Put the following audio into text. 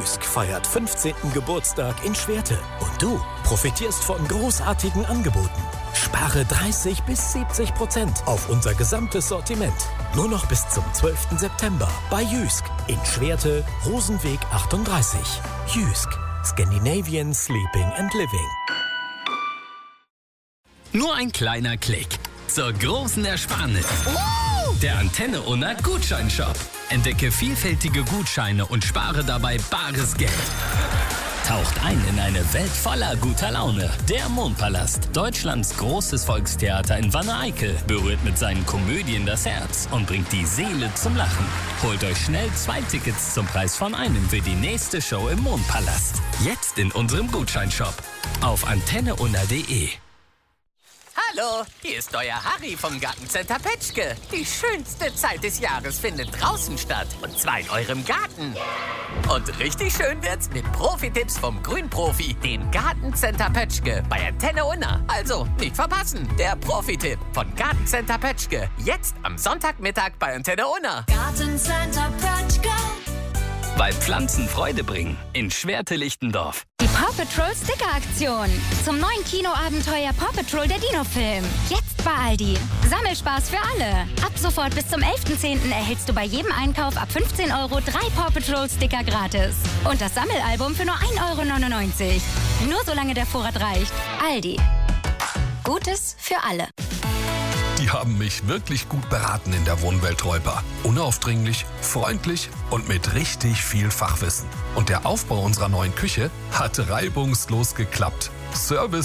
Jysk feiert 15. Geburtstag in Schwerte. Und du profitierst von großartigen Angeboten. Spare 30-70% auf unser gesamtes Sortiment. Nur noch bis zum 12. September bei Jysk in Schwerte, Rosenweg 38. Jysk, Scandinavian Sleeping and Living. Nur ein kleiner Klick zur großen Ersparnis. Der Antenne Unna Gutscheinshop. Entdecke vielfältige Gutscheine und spare dabei bares Geld. Taucht ein in eine Welt voller guter Laune. Der Mondpalast, Deutschlands großes Volkstheater in Wanne-Eickel, berührt mit seinen Komödien das Herz und bringt die Seele zum Lachen. Holt euch schnell 2 Tickets zum Preis von einem für die nächste Show im Mondpalast. Jetzt in unserem Gutscheinshop auf antenneunna.de. Hallo, hier ist euer Harry vom Gartencenter Petschke. Die schönste Zeit des Jahres findet draußen statt. Und zwar in eurem Garten. Und richtig schön wird's mit Profi-Tipps vom Grünprofi, dem Gartencenter Petschke bei Antenne Unna. Also, nicht verpassen, der Profi-Tipp von Gartencenter Petschke. Jetzt am Sonntagmittag bei Antenne Unna. Gartencenter Petschke. Weil Pflanzen Freude bringen. In Schwerte-Lichtendorf. Die Paw Patrol Sticker-Aktion. Zum neuen Kinoabenteuer Paw Patrol der Dino-Film. Jetzt bei Aldi. Sammelspaß für alle. Ab sofort bis zum 11.10. erhältst du bei jedem Einkauf ab 15 € 3 Paw Patrol Sticker gratis. Und das Sammelalbum für nur 1,99 €. Nur solange der Vorrat reicht. Aldi. Gutes für alle. Die haben mich wirklich gut beraten in der Wohnwelt Reuper. Unaufdringlich, freundlich und mit richtig viel Fachwissen. Und der Aufbau unserer neuen Küche hat reibungslos geklappt. Service